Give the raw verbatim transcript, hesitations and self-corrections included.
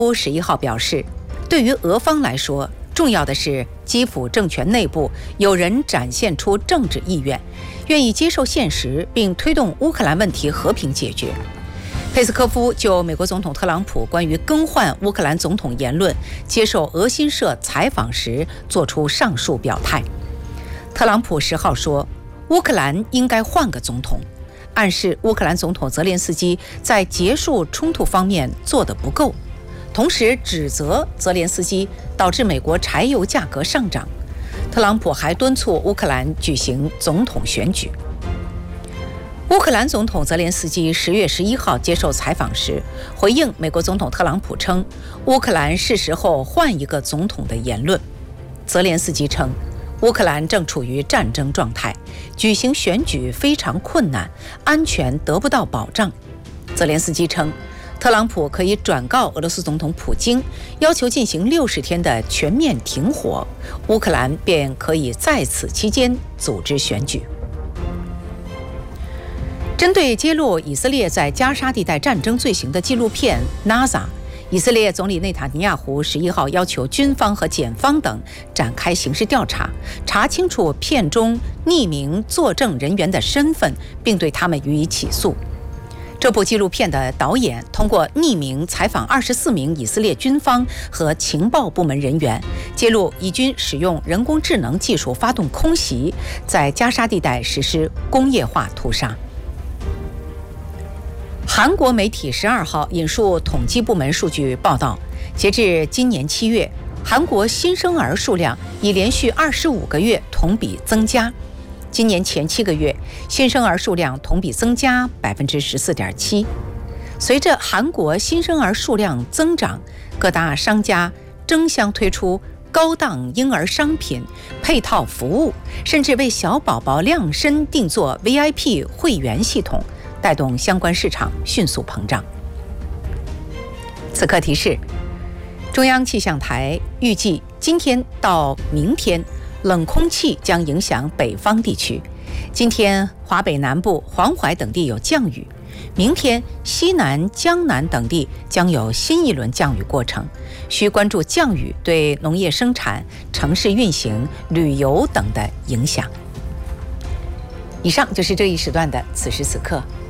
夫十一号表示，对于俄方来说，重要的是基辅政权内部有人展现出政治意愿，愿意接受现实，并推动乌克兰问题和平解决。佩斯科夫就美国总统特朗普关于更换乌克兰总统言论接受俄新社采访时作出上述表态。特朗普十号说，乌克兰应该换个总统，暗示乌克兰总统泽连斯基在结束冲突方面做得不够，同时指责泽连斯基导致美国柴油价格上涨。特朗普还敦促乌克兰举行总统选举。乌克兰总统泽连斯基十月十一号接受采访时，回应美国总统特朗普称乌克兰是时候换一个总统的言论。泽连斯基称，乌克兰正处于战争状态，举行选举非常困难，安全得不到保障。泽连斯基称，特朗普可以转告俄罗斯总统普京，要求进行六十天的全面停火，乌克兰便可以在此期间组织选举。针对揭露以色列在加沙地带战争罪行的纪录片《Naza》，以色列总理内塔尼亚胡十一号要求军方和检方等展开刑事调查，查清楚片中匿名作证人员的身份，并对他们予以起诉。这部纪录片的导演通过匿名采访二十四名以色列军方和情报部门人员，揭露以军使用人工智能技术发动空袭，在加沙地带实施工业化屠杀。韩国媒体十二号引述统计部门数据报道，截至今年七月，韩国新生儿数量已连续二十五个月同比增加。今年前七个月，新生儿数量同比增加百分之十四点七。随着韩国新生儿数量增长，各大商家争相推出高档婴儿商品、配套服务，甚至为小宝宝量身定做 V I P 会员系统，带动相关市场迅速膨胀。此刻提示，中央气象台预计今天到明天，冷空气将影响北方地区。今天华北南部、黄淮等地有降雨，明天西南、江南等地将有新一轮降雨过程，需关注降雨对农业生产、城市运行、旅游等的影响。以上就是这一时段的此时此刻。